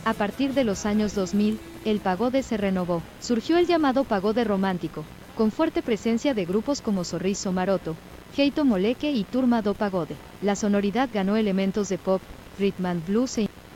A partir de los años 2000, el pagode se renovó. Surgió el llamado pagode romántico, con fuerte presencia de grupos como Sorriso Maroto, Heito Moleque y Turma do Pagode. La sonoridad ganó elementos de pop, rhythm and blues e